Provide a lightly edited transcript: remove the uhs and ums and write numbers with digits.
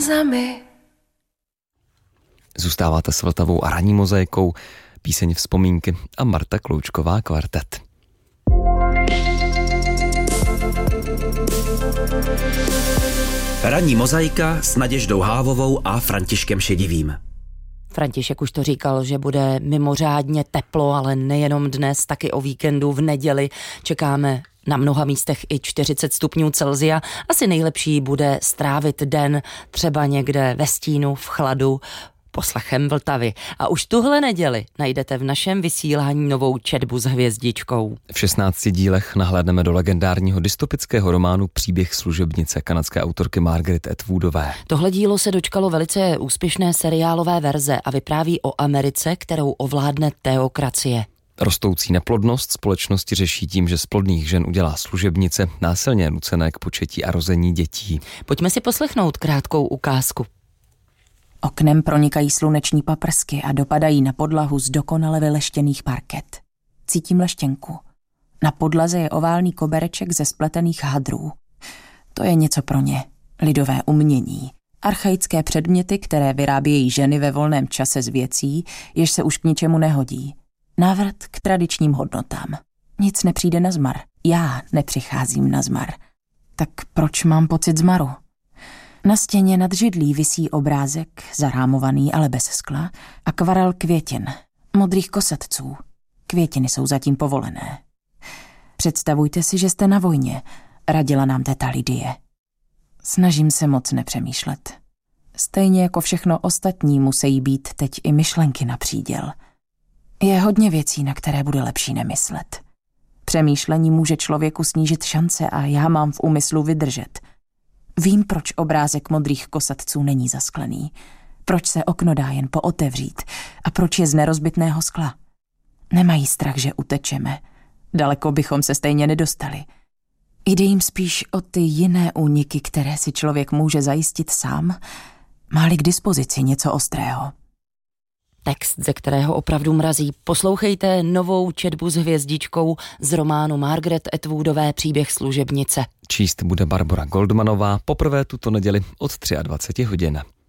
Zami. Zůstáváte s Vltavou a ranní mozaikou, píseň Vzpomínky a Marta Kloučková kvartet. Ranní mozaika s Naděždou Hávovou a Františkem Šedivým. František už to říkal, že bude mimořádně teplo, ale nejenom dnes, taky o víkendu v neděli. Čekáme na mnoha místech i 40 stupňů Celsia. Asi nejlepší bude strávit den třeba někde ve stínu, v chladu, poslechem Vltavy. A už tuhle neděli najdete v našem vysílání novou četbu s hvězdičkou. V 16 dílech nahlédneme do legendárního dystopického románu Příběh služebnice kanadské autorky Margaret Atwoodové. Tohle dílo se dočkalo velice úspěšné seriálové verze a vypráví o Americe, kterou ovládne teokracie. Rostoucí neplodnost společnosti řeší tím, že z plodných žen udělá služebnice, násilně nucené k početí a rození dětí. Pojďme si poslechnout krátkou ukázku. Oknem pronikají sluneční paprsky a dopadají na podlahu z dokonale vyleštěných parket. Cítím leštěnku. Na podlaze je oválný kobereček ze spletených hadrů. To je něco pro ně. Lidové umění. Archaické předměty, které vyrábějí ženy ve volném čase z věcí, jež se už k ničemu nehodí. Návrat k tradičním hodnotám. Nic nepřijde na zmar. Já nepřicházím na zmar. Tak proč mám pocit zmaru? Na stěně nad židlí visí obrázek, zarámovaný, ale bez skla, akvarel květin, modrých kosatců. Květiny jsou zatím povolené. Představujte si, že jste na vojně, radila nám teta Lidie. Snažím se moc nepřemýšlet. Stejně jako všechno ostatní musí být teď i myšlenky na příděl. Je hodně věcí, na které bude lepší nemyslet. Přemýšlení může člověku snížit šance a já mám v úmyslu vydržet. Vím, proč obrázek modrých kosatců není zasklený, proč se okno dá jen pootevřít a proč je z nerozbitného skla. Nemají strach, že utečeme. Daleko bychom se stejně nedostali. Jde jim spíš o ty jiné úniky, které si člověk může zajistit sám, má-li k dispozici něco ostrého. Text, ze kterého opravdu mrazí. Poslouchejte novou četbu s hvězdičkou z románu Margaret Atwoodové Příběh služebnice. Číst bude Barbora Goldmanová poprvé tuto neděli od 23 hodin.